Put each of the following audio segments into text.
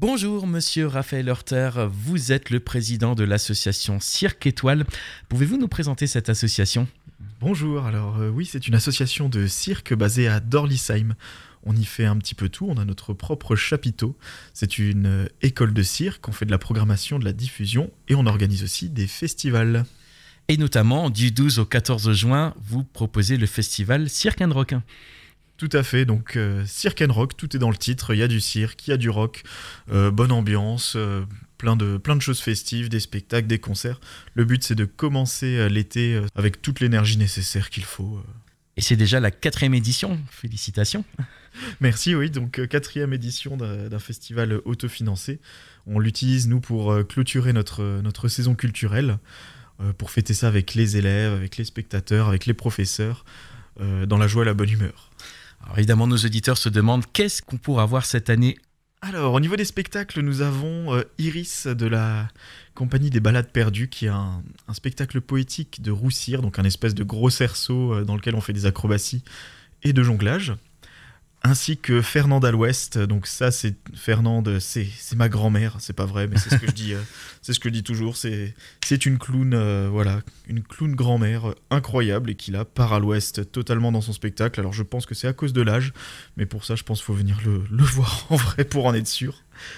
Bonjour Monsieur Raphaël Hörter, vous êtes le président de l'association Cirque Étoile. Pouvez-vous nous présenter cette association ? Bonjour, oui, c'est une association de cirque basée à Dorlisheim. On y fait un petit peu tout, on a notre propre chapiteau. C'est une école de cirque, on fait de la programmation, de la diffusion et on organise aussi des festivals. Et notamment, du 12 au 14 juin, vous proposez le festival Cirque & Rock. Tout à fait, donc Cirque & Rock, tout est dans le titre, il y a du cirque, il y a du rock, bonne ambiance, plein de choses festives, des spectacles, des concerts. Le but c'est de commencer l'été avec toute l'énergie nécessaire qu'il faut. Et c'est déjà la 4e édition, félicitations. Merci, oui, donc 4e édition d'un festival autofinancé. On l'utilise nous pour clôturer notre saison culturelle, pour fêter ça avec les élèves, avec les spectateurs, avec les professeurs, dans la joie et la bonne humeur. Alors évidemment, nos auditeurs se demandent qu'est-ce qu'on pourra voir cette année. Alors, au niveau des spectacles, nous avons Iris de la compagnie des Balades perdues, qui est un spectacle poétique de Roussire, donc un espèce de gros cerceau dans lequel on fait des acrobaties et de jonglage. Ainsi que Fernande à l'Ouest, donc ça c'est Fernande, c'est ma grand-mère, c'est pas vrai, mais c'est ce que je dis, c'est ce que je dis toujours, c'est une clown, voilà, une clown grand-mère incroyable et qui là part à l'Ouest totalement dans son spectacle. Alors je pense que c'est à cause de l'âge, mais pour ça je pense qu'il faut venir le voir en vrai pour en être sûr.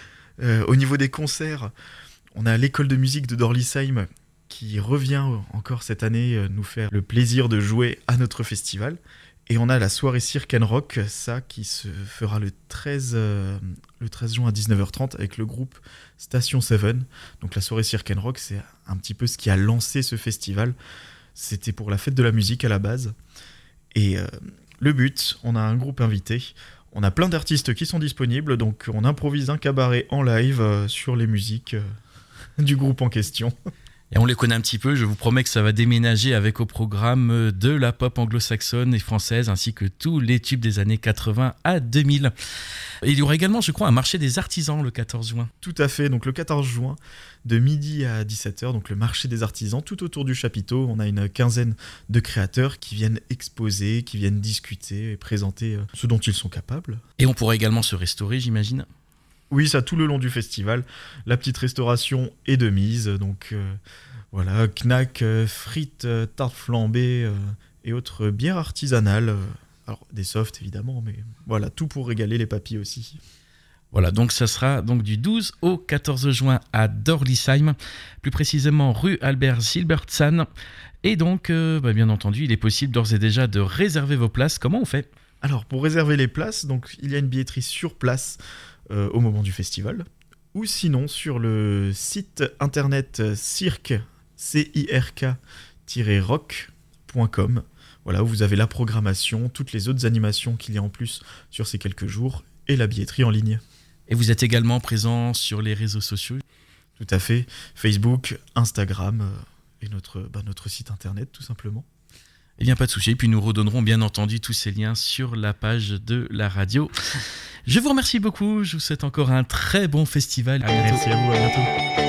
Au niveau des concerts, on a l'école de musique de Dorlisheim qui revient encore cette année nous faire le plaisir de jouer à notre festival. Et on a la soirée Cirque & Rock, ça qui se fera le 13 juin à 19h30 avec le groupe Station 7. Donc la soirée Cirque & Rock, c'est un petit peu ce qui a lancé ce festival. C'était pour la fête de la musique à la base. Et le but, on a un groupe invité, on a plein d'artistes qui sont disponibles, donc on improvise un cabaret en live sur les musiques du groupe en question. Et on les connaît un petit peu, je vous promets que ça va déménager avec au programme de la pop anglo-saxonne et française, ainsi que tous les tubes des années 80 à 2000. Et il y aura également, je crois, un marché des artisans le 14 juin. Tout à fait, donc le 14 juin, de midi à 17h, donc le marché des artisans, tout autour du chapiteau. On a une quinzaine de créateurs qui viennent exposer, qui viennent discuter et présenter ce dont ils sont capables. Et on pourra également se restaurer, j'imagine. Oui, ça tout le long du festival. La petite restauration est de mise, donc voilà, knack, frites, tartes flambées et autres bières artisanales. Alors des softs évidemment, mais voilà, tout pour régaler les papilles aussi. Voilà, donc ça sera donc du 12 au 14 juin à Dorlisheim, plus précisément rue Albert Silbertsan. Et donc, bien entendu, il est possible d'ores et déjà de réserver vos places. Comment on fait ? Alors, pour réserver les places, donc, il y a une billetterie sur place au moment du festival, ou sinon sur le site internet cirque-rock.com. Voilà, où vous avez la programmation, toutes les autres animations qu'il y a en plus sur ces quelques jours, et la billetterie en ligne. Et vous êtes également présent sur les réseaux sociaux ? Tout à fait, Facebook, Instagram et notre site internet tout simplement. Eh bien, pas de souci. Puis nous redonnerons bien entendu tous ces liens sur la page de la radio. Je vous remercie beaucoup. Je vous souhaite encore un très bon festival. Merci à vous, à bientôt.